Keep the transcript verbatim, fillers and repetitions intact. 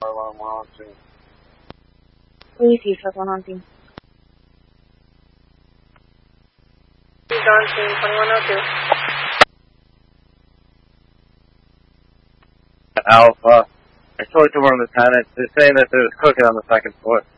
Alarm one oh two. Please use truck one oh two. Dawn team twenty-one oh two. Alpha. I spoke to one of the tenants. They're saying that there was cooking on the second floor.